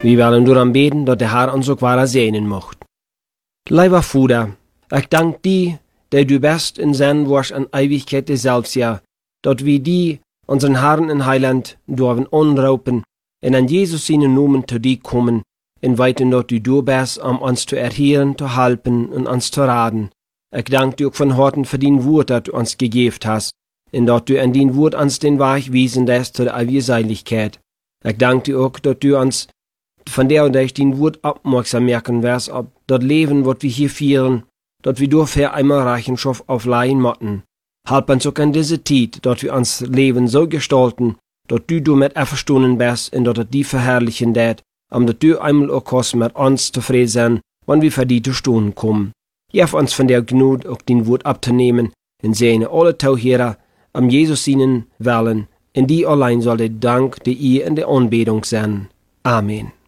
Wir willen door beten dat de Herr ons ook ware segnen mocht. Lieber Vater, ich dank dir, der du bist in sein Wort an Ewigkeit selbst, ja, dat wir die, unseren Herrn und Heiland, dürfen anrufen und an Jesus seinen Namen zu dir kommen und weiten, dass du bist, uns zu erhören, zu helfen und uns zu raten. Ich danke dir auch von Herzen für dein Wort, das du uns gegeben hast, und dass du an dein Wort uns den Weg wiesen lässt zu der ewigen Seligkeit. Ich danke dir auch, dass du uns von der und durch dein Wort aufmerksam machen wirst, ob das Leben, was wir hier führen, dass wir dafür einmal Rechenschaft aufleihen mochten. Halb uns auch an diese Zeit, dass wir uns Leben so gestalten, dass du damit einverstanden bist und dass er die verherrlichen wird, dass du einmal auch kommst mit uns zufrieden sein, wenn wir für die zu Stunden kommen. Hilf uns von der Gnade auch den Wort abzunehmen und sehen alle Tauhierer am Jesus ihnen Willen, in die allein soll der Dank, die ihr in der Anbetung sein. Amen.